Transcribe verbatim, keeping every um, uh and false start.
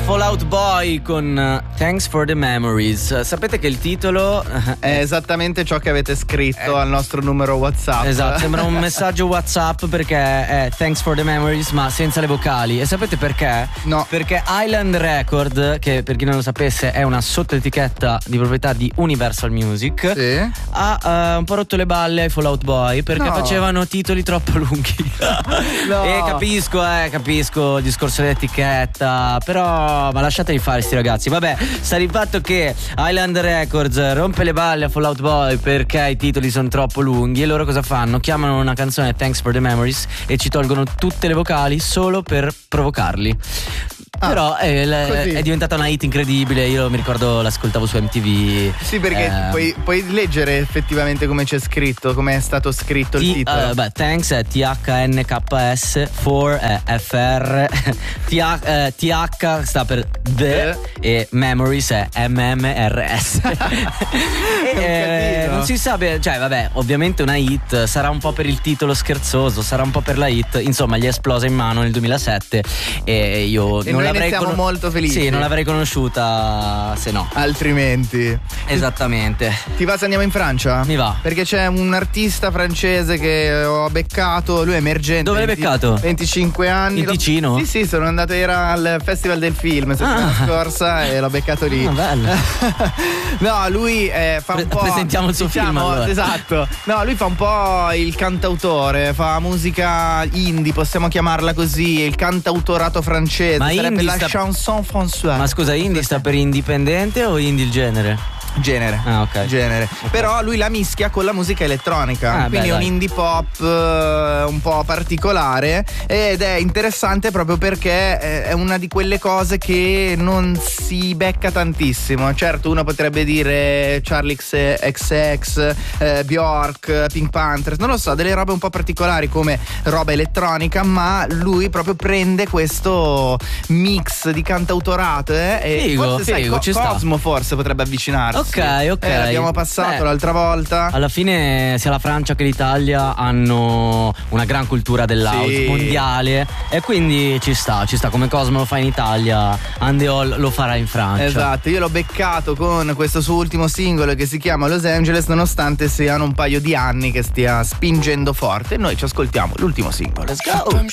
Fallout Boy con uh, Thanks for the Memories. Sapete che il titolo è esattamente ciò che avete scritto eh. al nostro numero WhatsApp. Esatto, sembra un messaggio WhatsApp perché è Thanks for the Memories ma senza le vocali. E sapete perché? No. Perché Island Record, che per chi non lo sapesse è una sottoetichetta di proprietà di Universal Music, sì. ha uh, un po' rotto le balle ai Fallout Boy perché no. facevano titoli troppo lunghi. No. E capisco, eh, capisco il discorso dell'etichetta, però ma lasciateli fare sti ragazzi. Vabbè, sta di fatto che Island Records rompe le balle a Fallout Boy perché i titoli sono troppo lunghi e loro cosa fanno? Chiamano una canzone Thanks for the Memories e ci tolgono tutte le vocali solo per provocarli. Ah, però è, è diventata una hit incredibile. Io mi ricordo l'ascoltavo su M T V. Sì, perché eh, puoi, puoi leggere effettivamente come c'è scritto, come è stato scritto T- il titolo. Uh, beh, Thanks è T H N K S, For è F R, T H, eh, T H sta per The eh. e Memories è M M R S. e, eh, non si sa bene, cioè vabbè, ovviamente una hit, sarà un po' per il titolo scherzoso, sarà un po' per la hit, insomma gli è esplosa in mano nel duemilasette e io e non noi l'avrei ne siamo con... molto felici. Sì, non l'avrei conosciuta se no. Altrimenti. Esattamente. Ti va se andiamo in Francia? Mi va. Perché c'è un artista francese che ho beccato, lui è emergente. Dove l'hai beccato? venticinque anni. In Ticino? Sì, sì, sono andato, era al Festival del Film settimana ah. scorsa e l'ho beccato lì. Ah, bello. No, lui eh, fa un po'. Presentiamo il suo diciamo, film. Allora. Esatto. No, lui fa un po' il cantautore, fa musica indie, possiamo chiamarla così, il cantautorato francese. Ma sarebbe la sta... chanson Françoise. Ma scusa, indie sta per indipendente o indie il genere? Genere. Ah, ok. Genere. Okay. Però lui la mischia con la musica elettronica. Ah, quindi beh, è un indie pop uh, un po' particolare ed è interessante proprio perché è una di quelle cose che non si becca tantissimo. Certo, uno potrebbe dire Charlie X X, eh, Bjork, Pink Panthers, non lo so, delle robe un po' particolari come roba elettronica, ma lui proprio prende questo mix di cantautorato eh, e figo, forse figo, sai, ci Cosmo sta. Forse potrebbe avvicinarsi. Ok, ok. Eh, l'abbiamo passato Beh, l'altra volta. Alla fine sia la Francia che l'Italia hanno una gran cultura dell'house sì. mondiale e quindi ci sta, ci sta. Come Cosmo lo fa in Italia, Andeol lo farà in Francia. Esatto, io l'ho beccato con questo suo ultimo singolo che si chiama Los Angeles, nonostante siano un paio di anni che stia spingendo forte. E noi ci ascoltiamo l'ultimo singolo. Let's go.